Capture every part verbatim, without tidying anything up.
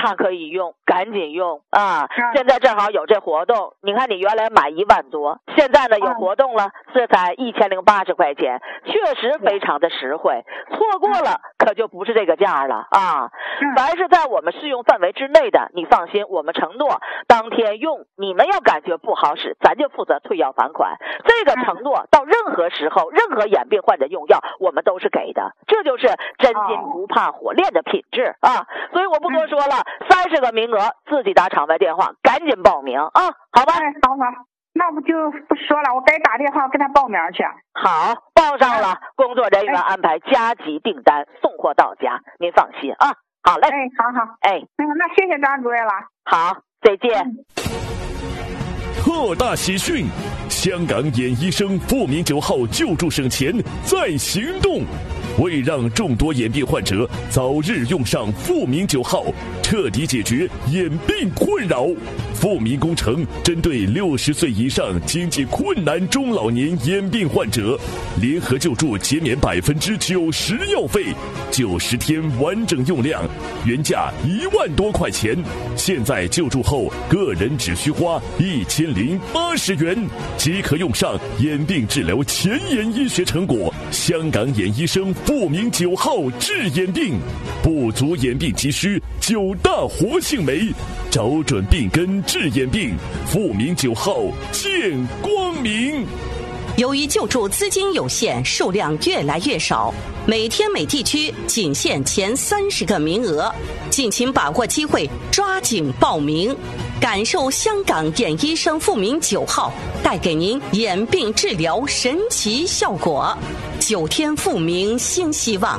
常可以用，赶紧用啊！现在正好有这活动，你看你原来买一万多，现在呢有活动了，这才一千零八十块钱，确实非常的实惠。错过了可就不是这个价了啊！凡是在我们适用范围之内的，你放心，我们承诺当天用，你们要感觉不好使，咱就负责退药返款。这个承诺到任何时候，任何眼病患者用药，我们都是给的，这就是真金不怕火炼的品质啊！所以我不多说了，三十个名额，自己打场外电话，赶紧报名啊！好吧？ 哎，好好，那不就不说了，我该打电话跟他报名去。 好，报上了，工作人员安排加急订单，送货到家，您放心啊。好嘞， 哎，好好， 哎， 那谢谢张主任了。 好，再见。 嗯特大喜讯！香港眼医生复明九号救助省钱在行动，为让众多眼病患者早日用上复明九号，彻底解决眼病困扰。复明工程针对六十岁以上经济困难中老年眼病患者，联合救助减免百分之九十药费，九十天完整用量，原价一万多块钱，现在救助后个人只需花一千零八十元，即可用上眼病治疗前沿医学成果。香港眼医生复明九号治眼病，不足眼病急需九大活性酶，找准病根治眼病，复明九号见光明。 由于救助资金有限，数量越来越少，每天每地区仅限前三十个名额，敬请把握机会，抓紧报名，感受香港眼医生复明九号带给您眼病治疗神奇效果。九天复明新希望。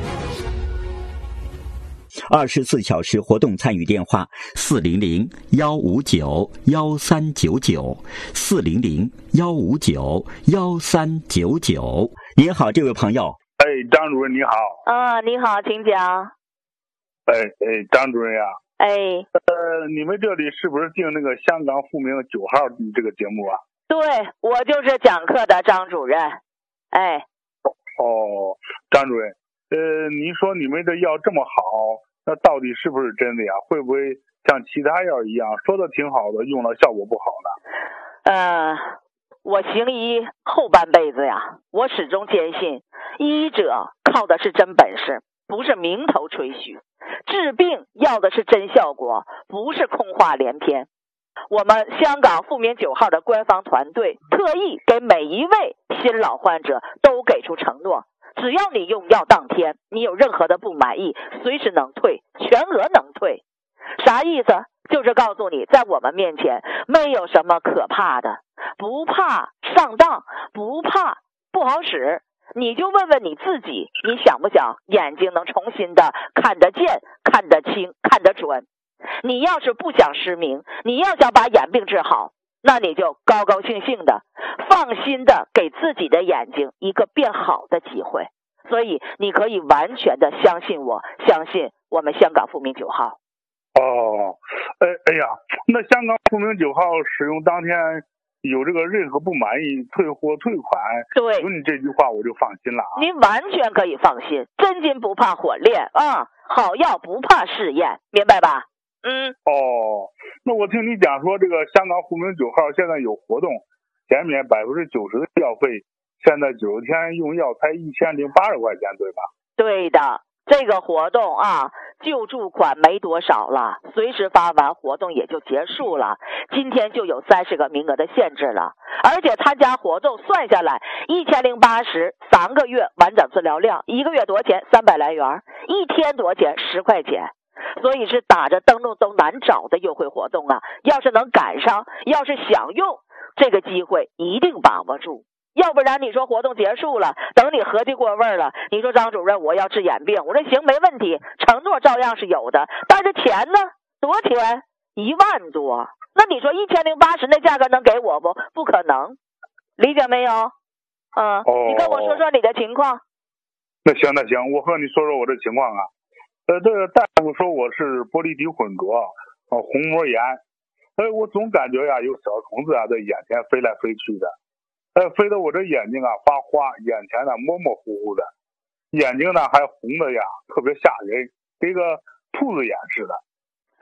二十四小时活动参与电话：四零零幺五九幺三九九，四零零幺五九幺三九九。您好，这位朋友。 哎，张主任你好。 啊，你好，请讲。 哎哎，张主任呀、啊。 哎。 呃，你们这里是不是订那个香港复明九号这个节目啊？ 对，我就是讲课的张主任。哎。 哦，张主任，呃，您说你们的药这么好，那到底是不是真的呀？会不会像其他药一样，说的挺好的，用了效果不好呢？ 呃，我行医后半辈子呀，我始终坚信，医者靠的是真本事，不是名头吹嘘；治病要的是真效果，不是空话连篇。我们香港复明九号的官方团队特意给每一位新老患者都给出承诺，只要你用药当天，你有任何的不满意，随时能退，全额能退。啥意思？就是告诉你，在我们面前没有什么可怕的，不怕上当，不怕不好使。你就问问你自己，你想不想眼睛能重新的看得见、看得清、看得准？你要是不想失明，你要想把眼病治好，那你就高高兴兴的放心的给自己的眼睛一个变好的机会。所以你可以完全的相信我，相信我们香港复明九号。 哦，哎哎呀，那香港复明九号使用当天有这个任何不满意退货退款， 对， 有你这句话我就放心了啊。 您完全可以放心，真金不怕火炼啊，好药不怕试验，明白吧？嗯。 哦，那我听你讲说这个香港复明九号现在有活动，减免百分之九十的药费，现在九十天用药才一千零八十块钱，对吧？ 对的，这个活动啊，救助款没多少了，随时发完活动也就结束了。今天就有三十个名额的限制了，而且参加活动算下来一千零八十，三个月完整治疗量，一个月多少钱？三百来元，一天多少钱？十块钱。所以是打着灯笼都难找的优惠活动啊！要是能赶上，要是想用这个机会，一定把握住。要不然你说活动结束了，等你合计过味儿了，你说张主任我要治眼病，我说行没问题，承诺照样是有的，但是钱呢？多少钱？一万多。那你说一千零八十那价格能给我不？不可能，理解没有？嗯， 哦、 你跟我说说你的情况。 那行那行，我和你说说我的情况啊。呃，这个大夫说我是玻璃体混浊，呃，虹膜炎。呃，我总感觉呀，有小虫子啊在眼前飞来飞去的，呃，飞得我这眼睛啊发花，眼前呢模模糊糊的，眼睛呢还红的呀，特别吓人，跟个兔子眼似的。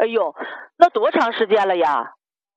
哎呦，那多长时间了呀？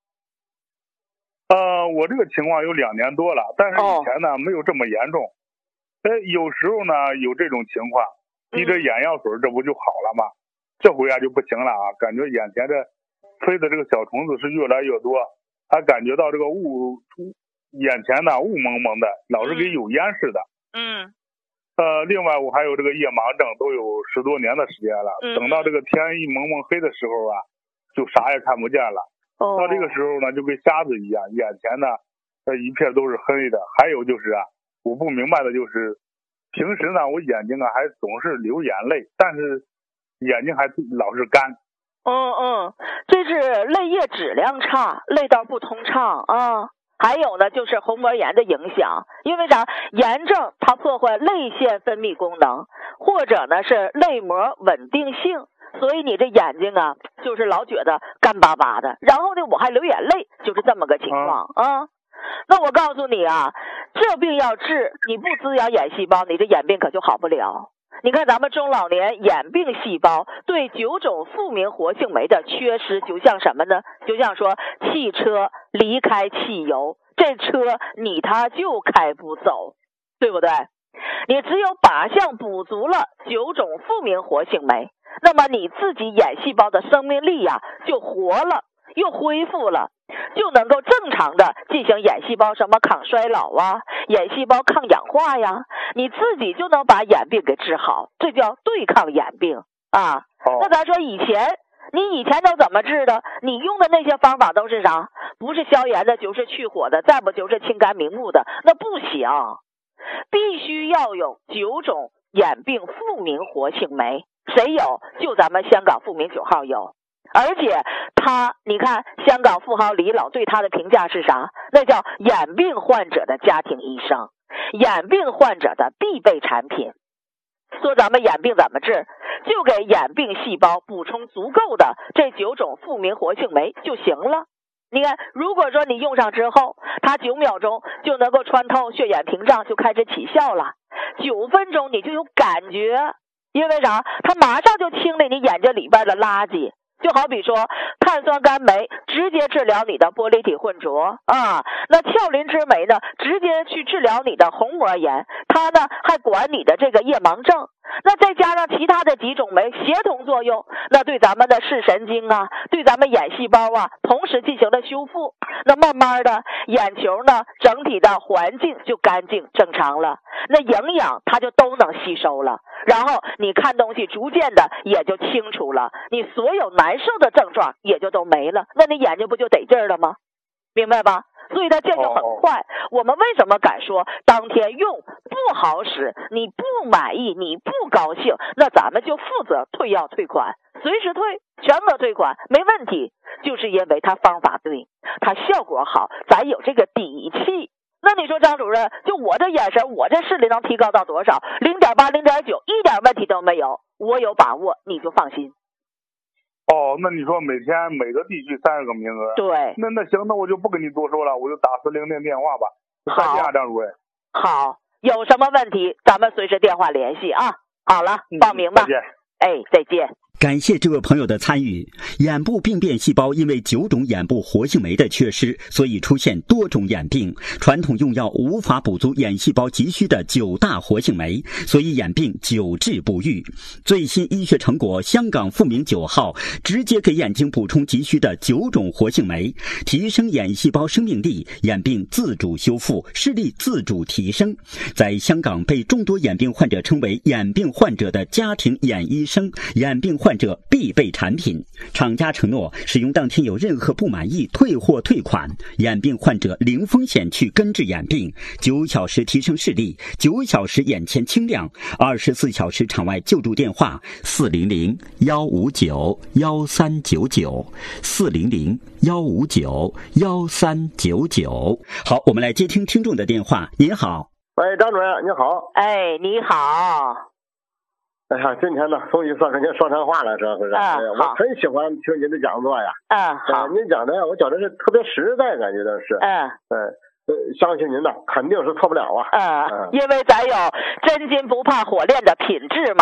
呃，我这个情况有两年多了，但是以前呢、哦、没有这么严重。呃，有时候呢有这种情况，滴着眼药水，这不就好了吗？嗯、这回啊就不行了啊，感觉眼前这飞的这个小虫子是越来越多，还感觉到这个雾，眼前呢雾蒙蒙的，老是给有烟似的。 嗯。 呃，另外我还有这个夜盲症，都有十多年的时间了。 嗯。 等到这个天一蒙蒙黑的时候啊，就啥也看不见了。 哦。 到这个时候呢，就跟瞎子一样，眼前呢，呃，一片都是黑的。还有就是啊，我不明白的就是，平时呢，我眼睛啊还总是流眼泪，但是眼睛还老是干。 嗯嗯，这是泪液质量差，泪道不通畅啊。还有呢，就是虹膜炎的影响，因为啥？炎症它破坏泪腺分泌功能，或者呢是泪膜稳定性，所以你这眼睛啊，就是老觉得干巴巴的，然后呢我还流眼泪，就是这么个情况啊。啊那我告诉你啊，这病要治，你不滋养眼细胞，你这眼病可就好不了。你看咱们中老年眼病细胞对九种复明活性酶的缺失，就像什么呢？就像说汽车离开汽油，这车你它就开不走，对不对？你只有靶向补足了九种复明活性酶，那么你自己眼细胞的生命力呀、啊、就活了，又恢复了，就能够正常的进行眼细胞什么抗衰老啊，眼细胞抗氧化呀，你自己就能把眼病给治好，这叫对抗眼病啊。 哦、 那咱说以前你以前都怎么治的？你用的那些方法都是啥？不是消炎的，就是去火的，再不就是清肝明目的，那不行，必须要有九种眼病复明活性酶，谁有？就咱们香港复明九号有。而且他，你看香港富豪李老对他的评价是啥？那叫眼病患者的家庭医生，眼病患者的必备产品。说咱们眼病怎么治？就给眼病细胞补充足够的这九种复明活性酶就行了。你看，如果说你用上之后，它九秒钟就能够穿透血眼屏障，就开始起效了。九分钟你就有感觉，因为啥？它马上就清理你眼睛里边的垃圾。就好比说碳酸甘酶直接治疗你的玻璃体混浊啊，那鞘磷脂酶呢直接去治疗你的虹膜炎，它呢还管你的这个夜盲症，那再加上其他的几种酶协同作用，那对咱们的视神经啊，对咱们眼细胞啊同时进行了修复，那慢慢的眼球呢整体的环境就干净正常了，那营养它就都能吸收了，然后你看东西逐渐的也就清楚了，你所有难受的症状也就都没了，那你眼睛不就得劲儿了吗？明白吧？所以它见效很快。我们为什么敢说当天用不好使，你不满意，你不高兴，那咱们就负责退药退款，随时退，全额退款，没问题。就是因为它方法对，它效果好，咱有这个底气。那你说张主任，就我这眼神，我这视力能提高到多少？ 零点八 零点九 一点问题都没有，我有把握，你就放心。 哦，那你说每天每个地区三十个名额， 对， 那那行，那我就不跟你多说了，我就打四零零电话吧。再见啊，张主任。 好，有什么问题咱们随时电话联系啊。好了，报名吧。 嗯、再见。 哎，再见。 感谢这位朋友的参与。眼部病变细胞因为九种眼部活性酶的缺失，所以出现多种眼病。传统用药无法补足眼细胞急需的九大活性酶，所以眼病久治不愈。最新医学成果，香港复明九号直接给眼睛补充急需的九种活性酶，提升眼细胞生命力，眼病自主修复，视力自主提升。在香港被众多眼病患者称为眼病患者的家庭眼医生，眼病患者必备产品。厂家承诺使用当天有任何不满意退货退款，眼病患者零风险去根治眼病，九小时提升视力，九小时眼前清亮，二十四小时场外救助电话四零零幺五九幺三九九四零零幺五九幺三九九。好，我们来接听听众的电话。您好。 喂，张主任，你好。 哎，你好。 哎呀，今天呢，终于算跟您说上话了，这不是？ 嗯， 我很喜欢听您的讲座呀。 嗯，好。 您讲的，我觉得是特别实在，感觉到是。 嗯。 嗯。呃，相信您的肯定是错不了啊。 嗯，因为咱有真金不怕火炼的品质嘛。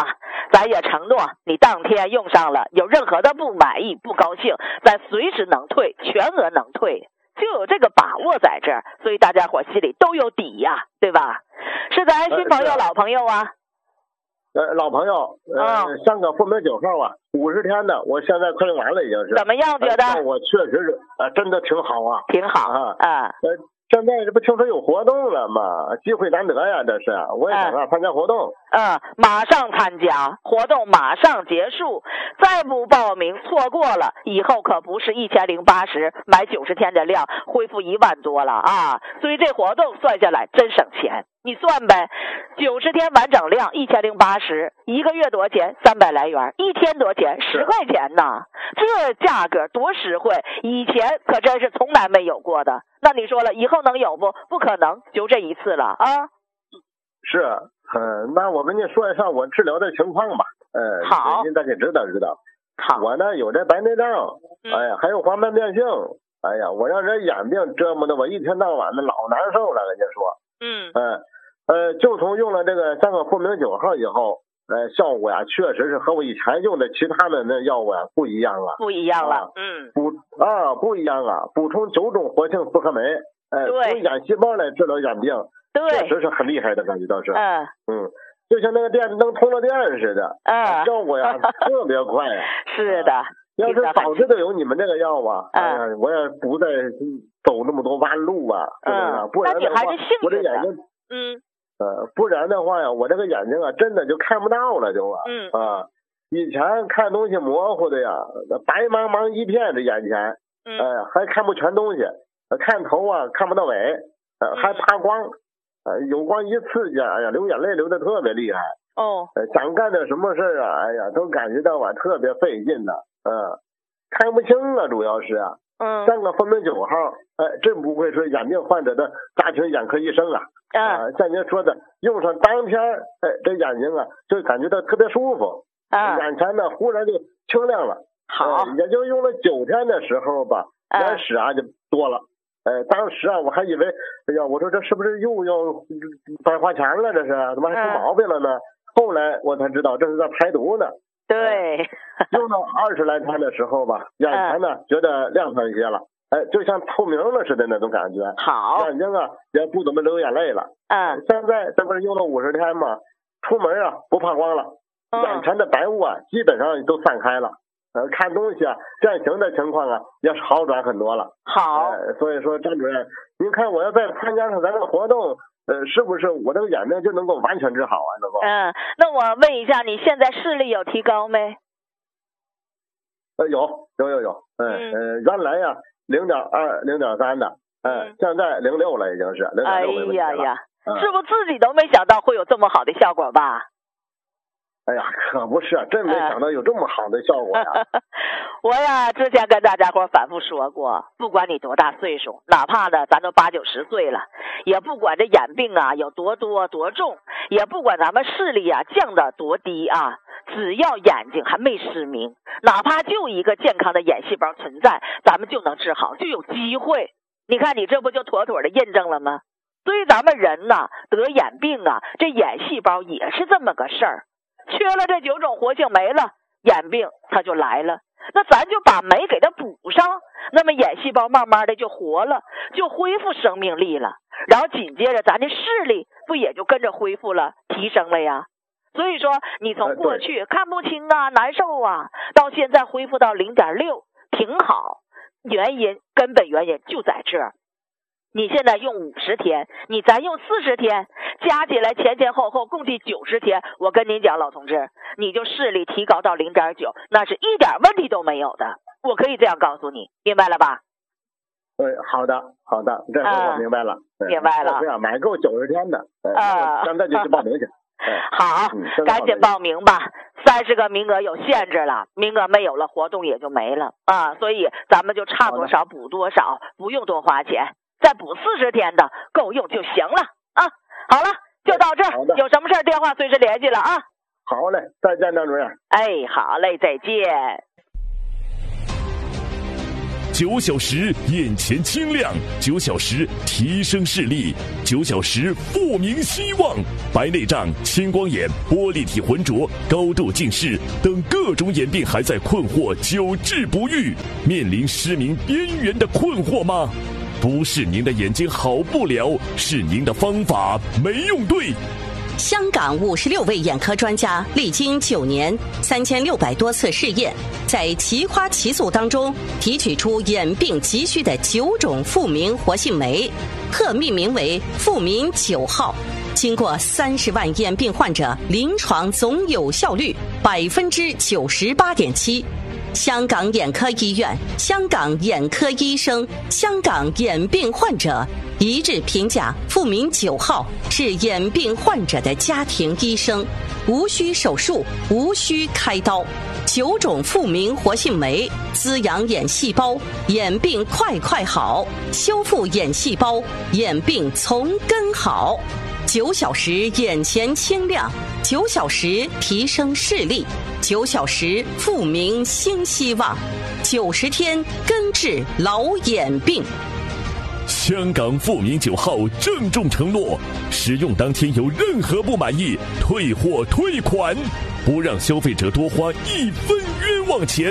咱也承诺你当天用上了，有任何的不满意、不高兴，咱随时能退，全额能退，就有这个把握在这儿，所以大家伙心里都有底呀，对吧？是咱新朋友、 呃、 老朋友啊？ 呃，老朋友，呃，哦、上个复明九号啊，五十天的，我现在快用完了，已经是。 怎么样？觉得？ 呃、我确实是，呃，真的挺好啊。 挺好啊啊。 呃，现在这不听说有活动了吗？机会难得呀，这是，我也想啊、嗯、参加活动。 嗯，马上参加活动，马上结束，再不报名错过了，以后可不是一千零八十买九十天的量，恢复一万多了啊！所以这活动算下来真省钱。你算呗，九十天完整量一千零八十，一个月多少钱？三百来元，一天多少钱？十块钱呢，这价格多实惠，以前可真是从来没有过的。那你说了，以后能有不？不可能，就这一次了啊。 是，嗯，那我跟您说一下我治疗的情况吧。呃， 好， 您大概知道知道。 好， 我呢有这白内障， 嗯、 哎呀，还有黄斑变性，哎呀，我让这眼病折磨的我一天到晚的老难受了，跟您说。 嗯。 呃呃，就从用了这个三个复明九号以后，呃，效果呀，确实是和我以前用的其他的那药物呀不一样了。 不一样了， 啊、 嗯。 补啊，不一样啊，补充九种活性复合酶，哎、呃，用眼细胞来治疗眼病。 对， 确实是很厉害的感觉，倒是， 嗯嗯，就像那个电灯通了电似的， 嗯， 效果呀特别快呀。 是的， 要是早知道有你们这个药啊， 嗯、 哎呀，我也不再走那么多弯路啊，是不是？ 嗯、 不然的话，我这眼睛， 嗯， 呃，不然的话呀，我这个眼睛啊，真的就看不到了，就啊， 嗯啊，以前看东西模糊的呀，白茫茫一片的眼前， 嗯， 呃，还看不全东西，看头啊看不到尾，呃，还怕光。呃，有光一刺激，哎呀，流眼泪流的特别厉害。 哦， 呃，想干点什么事儿啊，哎呀，都感觉到啊特别费劲的，嗯、呃，看不清啊，主要是啊， 嗯， 三个复明九号，哎，真不愧是眼病患者的家庭眼科医生啊。 嗯、 呃，像您说的，用上当天，哎，这眼睛啊就感觉到特别舒服， 嗯， 眼前呢忽然就清亮了。 好， 呃、也就用了九天的时候吧，眼屎啊就多了。呃，当时啊，我还以为，哎呀，我说这是不是又要白花钱了？这是怎么还出毛病了呢？嗯、后来我才知道这是在排毒呢。 对， 呃、用到二十来天的时候吧，眼前呢、嗯、觉得亮堂一些了，哎，就像透明了似的那种感觉。 好， 眼睛啊也不怎么流眼泪了。 嗯， 现在这不是用了五十天嘛，出门啊不怕光了， 嗯、 眼前的白雾啊基本上都散开了。呃，看东西啊，变形的情况啊，也是好转很多了。 好， 呃，所以说张主任，您看我要再参加上咱这个活动，呃，是不是我这个眼睛就能够完全治好啊？能够？ 嗯，那我问一下，你现在视力有提高没？ 呃，有，有，有，有。嗯，呃，原来呀，零点二、零点三的，呃、嗯，现在零六了，已经是零点六没问题了。 哎呀呀， 嗯、 是不是自己都没想到会有这么好的效果吧？ 哎呀，可不是，真没想到有这么好的效果呀！ 我呀，之前跟大家伙反复说过，不管你多大岁数，哪怕呢咱都八九十岁了，也不管这眼病啊有多多多重，也不管咱们视力啊降的多低啊，只要眼睛还没失明，哪怕就一个健康的眼细胞存在，咱们就能治好，就有机会。你看你这不就妥妥的印证了吗？所以咱们人呐得眼病啊，这眼细胞也是这么个事儿。缺了这九种活性没了，眼病它就来了。那咱就把酶给它补上，那么眼细胞慢慢的就活了，就恢复生命力了。然后紧接着咱的视力不也就跟着恢复了，提升了呀？所以说你从过去看不清啊、难受啊，到现在恢复到零点六，挺好。原因根本原因就在这儿。你现在用五十天，你咱用四十天，加起来前前后后共计九十天。我跟您讲，老同志，你就视力提高到零点九，那是一点问题都没有的。我可以这样告诉你，明白了吧？ 对，好的，好的，这回我明白了， 嗯、明白了。 这样买够九十天的， 啊、 呃，现在就去报名去。 好、嗯，赶紧报名吧，三十个名额有限制了，名额没有了，活动也就没了啊。所以咱们就差多少补多少，不用多花钱。再补四十天的够用就行了啊！好了，就到这儿。有什么事儿电话随时联系了啊！ 好嘞，再见，张主任。 哎，好嘞，再见。 九小时眼前清亮，九小时提升视力，九小时复明希望。白内障、青光眼、玻璃体浑浊、高度近视等各种眼病还在困惑久治不愈，面临失明边缘的困惑吗？不是您的眼睛好不了，是您的方法没用对。 香港五十六位眼科专家历经九年三千六百多次试验，在奇花奇素当中提取出眼病急需的九种复明活性酶，特命名为复明九号。经过三十万眼病患者，临床总有效率百分之九十八点七。香港眼科医院、香港眼科医生、香港眼病患者一致评价复明九号是眼病患者的家庭医生，无需手术，无需开刀。九种复明活性酶滋养眼细胞，眼病快快好；修复眼细胞，眼病从根好。九小时眼前清亮，九小时提升视力，九小时复明新希望，九十天根治老眼病。 香港复明九号郑重承诺，使用当天有任何不满意，退货退款，不让消费者多花一分冤枉钱。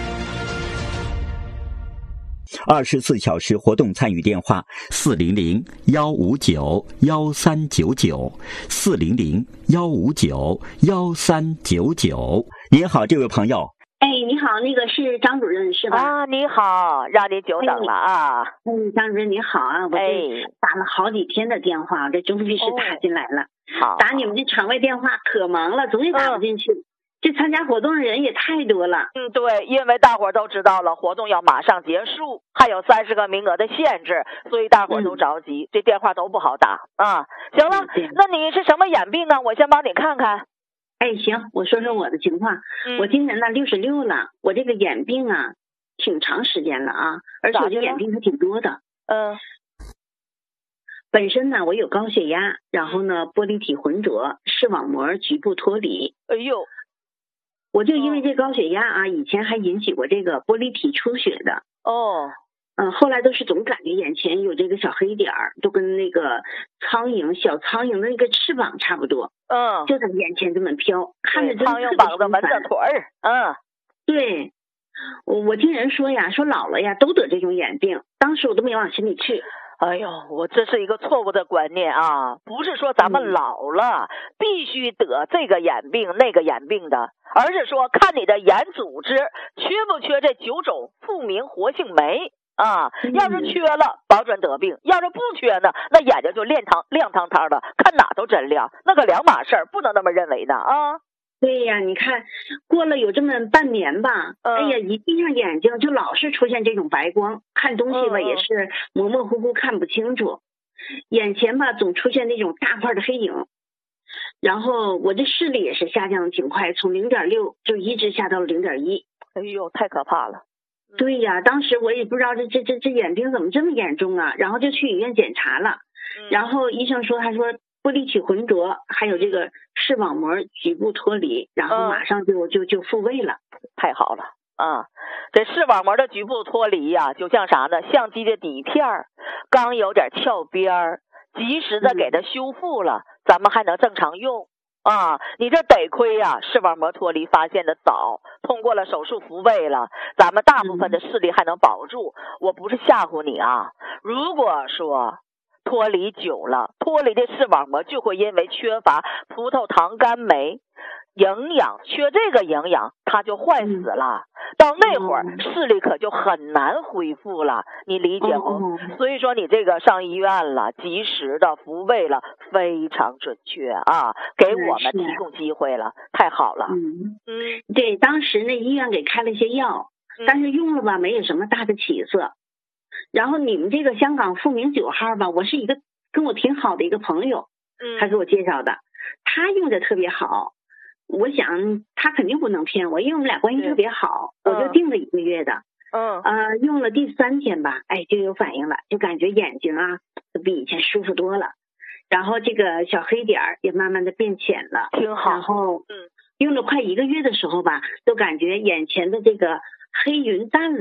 二十四小时活动参与电话：四零零幺五九幺三九九，四零零幺五九幺三九九。您好，这位朋友。 哎，你好，那个是张主任是吧？ 啊，你好，让您久等了啊。 嗯，张主任你好啊，我这打了好几天的电话，这终于是打进来了。 好、哦， 打你们这场外电话可忙了，总也打不进去。嗯，这参加活动的人也太多了。 嗯，对，因为大伙儿都知道了，活动要马上结束，还有三十个名额的限制，所以大伙儿都着急，嗯、这电话都不好打啊。行了，那你是什么眼病啊？我先帮你看看。 哎，行，我说说我的情况。嗯、我今年呢六十六了，我这个眼病啊，挺长时间了啊，而且我这眼病还挺多的。 嗯。 本身呢，我有高血压，然后呢，玻璃体浑浊，视网膜局部脱离。 哎呦。 我就因为这高血压啊，以前还引起过这个玻璃体出血的。 哦， 嗯，后来都是总感觉眼前有这个小黑点儿，都跟那个苍蝇、小苍蝇的那个翅膀差不多。 嗯， 就在眼前这么飘，看着真苍蝇绑的蚊子腿儿。嗯， 对，我我听人说呀，说老了呀都得这种眼病，当时我都没往心里去。 哎呦，我这是一个错误的观念啊！不是说咱们老了、嗯、必须得这个眼病那个眼病的，而是说看你的眼组织缺不缺这九种复明活性酶啊。要是缺了，保准得病；要是不缺呢，那眼睛就亮堂亮堂堂的，看哪都真亮，那个两码事儿，不能那么认为的啊。 对呀，你看过了有这么半年吧，嗯、哎呀，一闭上眼睛就老是出现这种白光，看东西吧、嗯、也是模模糊糊看不清楚，眼前吧总出现那种大块的黑影，然后我这视力也是下降的挺快，从零点六就一直下到了零点一。 哎呦，太可怕了！ 对呀，当时我也不知道这这这这眼病怎么这么严重啊，然后就去医院检查了，嗯、然后医生说他说玻璃体浑浊，还有这个视网膜局部脱离，然后马上就、嗯、就就复位了。 太好了啊！这视网膜的局部脱离呀、啊，就像啥呢？相机的底片刚有点翘边儿，及时的给它修复了，嗯、咱们还能正常用啊！你这得亏呀、啊，视网膜脱离发现的早，通过了手术复位了，咱们大部分的视力还能保住。嗯、我不是吓唬你啊，如果说脱离久了，脱离的视网膜就会因为缺乏葡萄糖苷酶营养，缺这个营养它就坏死了，到那会儿视力可就很难恢复了，你理解不？所以说你这个上医院了，及时的复位了，非常准确啊，给我们提供机会了，太好了。 嗯嗯，对，当时那医院给开了一些药，但是用了吧没有什么大的起色。然后你们这个香港复明九号吧，我是一个跟我挺好的一个朋友，嗯，他给我介绍的，他用的特别好，我想他肯定不能骗我，因为我们俩关系特别好，我就订了一个月的，嗯，呃，用了第三天吧，哎，就有反应了，就感觉眼睛啊比以前舒服多了，然后这个小黑点也慢慢的变浅了， 挺好， 然后嗯，用了快一个月的时候吧，都感觉眼前的这个黑云淡了。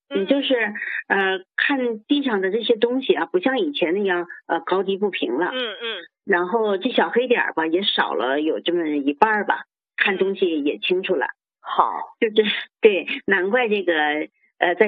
你就是呃看地上的这些东西啊，不像以前那样呃高低不平了。 嗯嗯。 然后这小黑点吧也少了有这么一半吧，看东西也清楚了。 好， 就是对，难怪这个呃在